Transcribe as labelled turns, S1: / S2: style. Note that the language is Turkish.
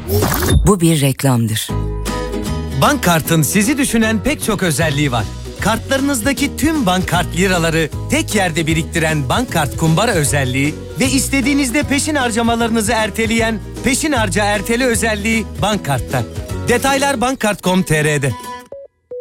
S1: Bu bir reklamdır.
S2: Bankkart'ın sizi düşünen pek çok özelliği var. Kartlarınızdaki tüm bankkart liraları tek yerde biriktiren Bankkart Kumbara özelliği ve istediğinizde peşin harcamalarınızı erteleyen Peşin Harca Ertele özelliği Bankkart'ta. Detaylar bankkart.com.tr'de.